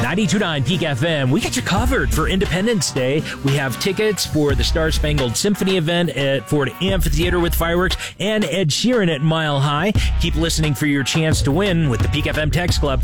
92.9 Peak FM. We got you covered for Independence Day. We have tickets for the Star Spangled Symphony event at Ford Amphitheater with fireworks and Ed Sheeran at Mile High. Keep listening for your chance to win with the Peak FM Text Club.